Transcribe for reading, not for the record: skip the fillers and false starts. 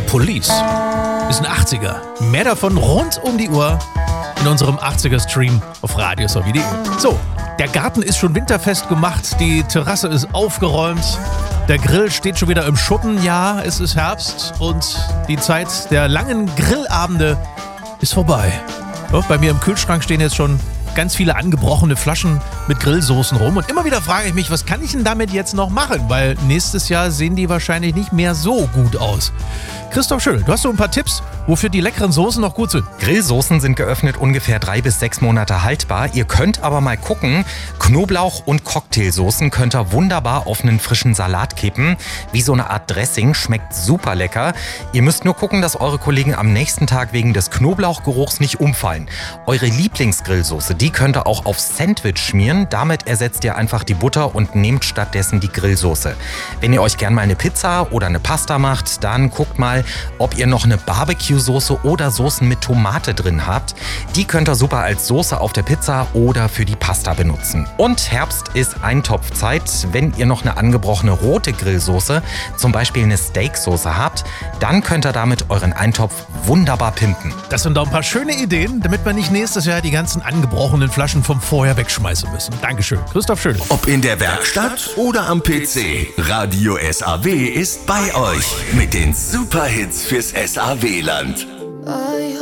Police ist ein 80er. Mehr davon rund um die Uhr in unserem 80er-Stream auf radiosowie.de. So, der Garten ist schon winterfest gemacht, die Terrasse ist aufgeräumt, der Grill steht schon wieder im Schuppen. Ja, es ist Herbst und die Zeit der langen Grillabende ist vorbei. So, bei mir im Kühlschrank stehen jetzt schon ganz viele angebrochene Flaschen mit Grillsoßen rum. Und immer wieder frage ich mich, was kann ich denn damit jetzt noch machen? Weil nächstes Jahr sehen die wahrscheinlich nicht mehr so gut aus. Christoph Schöll, du hast so ein paar Tipps, wofür die leckeren Soßen noch gut sind. Grillsoßen sind geöffnet ungefähr 3 bis 6 Monate haltbar. Ihr könnt aber mal gucken, Knoblauch- und Cocktailsoßen könnt ihr wunderbar auf einen frischen Salat kippen. Wie so eine Art Dressing, schmeckt super lecker. Ihr müsst nur gucken, dass eure Kollegen am nächsten Tag wegen des Knoblauchgeruchs nicht umfallen. Eure Lieblingsgrillsoße, die könnt ihr auch aufs Sandwich schmieren. Damit ersetzt ihr einfach die Butter und nehmt stattdessen die Grillsoße. Wenn ihr euch gern mal eine Pizza oder eine Pasta macht, dann guckt mal, ob ihr noch eine Barbecue-Soße oder Soßen mit Tomate drin habt. Die könnt ihr super als Soße auf der Pizza oder für die Pasta benutzen. Und Herbst ist Eintopfzeit. Wenn ihr noch eine angebrochene rote Grillsoße, zum Beispiel eine Steaksoße habt, dann könnt ihr damit euren Eintopf wunderbar pimpen. Das sind doch ein paar schöne Ideen, damit wir nicht nächstes Jahr die ganzen angebrochenen Flaschen vom Vorjahr wegschmeißen müssen. Dankeschön, Christoph Schöll. Ob in der Werkstatt oder am PC, Radio SAW ist bei euch mit den Superhits fürs SAW-Land.